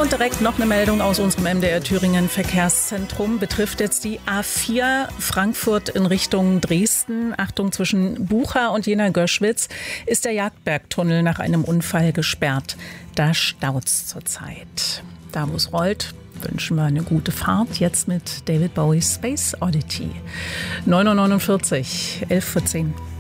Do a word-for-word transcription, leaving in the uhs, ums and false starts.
Und direkt noch eine Meldung aus unserem M D R Thüringen Verkehrszentrum. Betrifft jetzt die A vier Frankfurt in Richtung Dresden. Achtung, zwischen Bucha und Jena-Göschwitz ist der Jagdbergtunnel nach einem Unfall gesperrt. Da staut's zurzeit. Da, wo es rollt, wünschen wir eine gute Fahrt. Jetzt mit David Bowie's Space Oddity. neun Uhr neunundvierzig, elf vor zehn.